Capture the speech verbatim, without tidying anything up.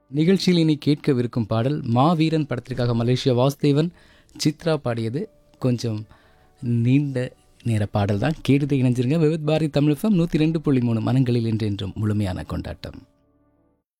நிகழ்ச்சியில் இனி கேட்கவிருக்கும் பாடல் மாவீரன் படத்திற்காக மலேசியா வாசுதேவன் சித்ரா பாடியது. கொஞ்சம் நீண்ட நேர பாடல் தான். கேட்டுட்டு இணைஞ்சிருங்க. விவித் பாரதி தமிழ் எஃப்எம் நூற்றி ரெண்டு புள்ளி மூணு மனங்களில் என்றென்றும் முழுமையான கொண்டாட்டம்.